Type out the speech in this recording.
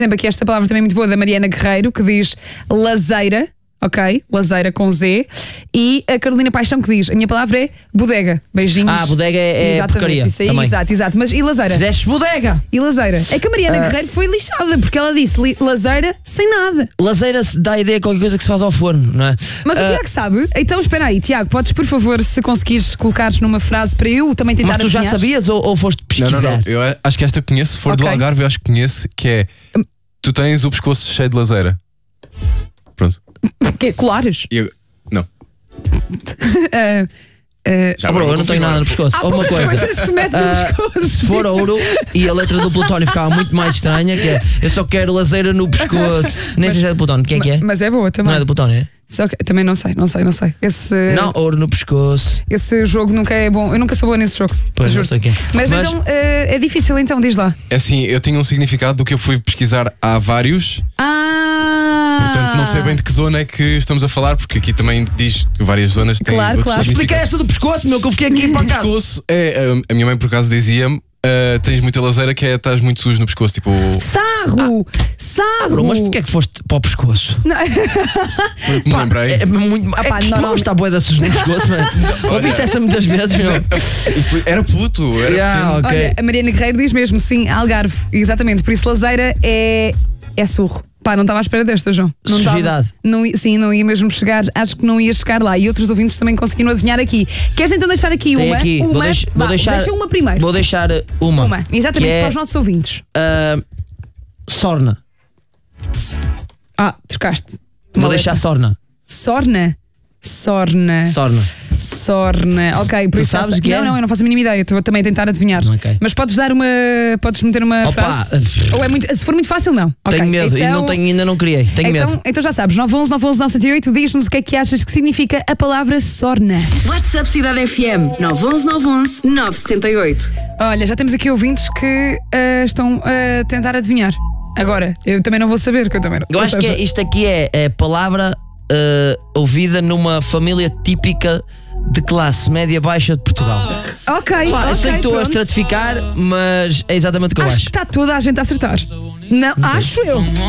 exemplo, aqui esta palavra também é muito boa da Mariana Guerreiro, que diz lazeira. Ok, lazeira com Z. E a Carolina Paixão que diz: a minha palavra é bodega. Beijinhos. Bodega é porcaria. Isso aí, também. Exato. Mas e lazeira? Fizeste bodega. E lazeira? É que a Mariana Guerreiro foi lixada, porque ela disse lazeira sem nada. Lazeira dá a ideia de qualquer coisa que se faz ao forno, não é? Mas o Tiago sabe? Então espera aí, Tiago, podes por favor, se conseguires colocar numa frase para eu também tentar Mas tu já adivinhar? sabias ou foste pesquisar? Não. Eu acho que esta conheço. Se for do Ok. Algarve, eu acho que conheço. Que é: tu tens o pescoço cheio de lazeira. Pronto. Que colares? Não. Já Bro, eu não tenho nada no pescoço. Ou uma coisa. Coisas que se mete no pescoço. Se for ouro e a letra do Plutónio ficava muito mais estranha, que é eu só quero lazeira no pescoço. Nem sei se é do Plutónio. Quem é que é? Mas é boa também. Não é do Plutónio, é? Só que, também não sei. Não, ouro no pescoço. Esse jogo nunca é bom. Eu nunca sou boa nesse jogo. Pois, não juro-te. sei o quê. Mas então é difícil, então, diz lá. É assim, eu tinha um significado do que eu fui pesquisar. Há vários. Portanto, não sei bem de que zona é que estamos a falar, porque aqui também diz que várias zonas têm Claro, outros claro. Explica significados. esta do pescoço, meu, que eu fiquei aqui O para cá. pescoço a minha mãe por acaso dizia-me: tens muita lazeira, que é estás muito sujo no pescoço. Tipo, Sarro! Bro, mas porquê é que foste para o pescoço? foi o que me lembrei. É muito. pá, Costumamos normal. estar bué da sujo no pescoço, mano. Ouviste essa muitas vezes, meu? Era puto. Era Yeah, pequeno. ok. Olha, a Mariana Guerreiro diz mesmo, sim, Algarve. Exatamente, por isso lazeira é surro. Pá, não estava à espera desta, João. Não estava. Sujidade. Sim, não ia mesmo chegar. Acho que não ia chegar lá. E outros ouvintes também conseguiram adivinhar aqui. Queres então deixar aqui Tem uma? aqui. Uma? Vou deixar. Deixa uma primeiro. Vou deixar uma. Exatamente, que é, para os nossos ouvintes. Sorna. Trocaste. Vou deixar Sorna. Sorna. Ok, por Tu isso já sabes sei. o que é? Não, eu não faço a mínima ideia. Estou também a tentar adivinhar. Ok. Mas podes meter uma Opa, frase? Ou é muito, se for muito fácil, não. Tenho Ok, medo. então, Ainda não criei. Tenho medo. então já sabes, 911-911-908, diz-nos o que é que achas que significa a palavra sorna. WhatsApp Cidade FM 911-911-978. Olha, já temos aqui ouvintes que estão a tentar adivinhar. Agora, eu também não vou saber, que eu também não. Eu acho que isto aqui é palavra ouvida numa família típica de classe média baixa de Portugal. Ok, Eu sei que estou a pronto. estratificar, mas é exatamente o que eu Acho acho. que está toda a gente a acertar. Não, acho eu.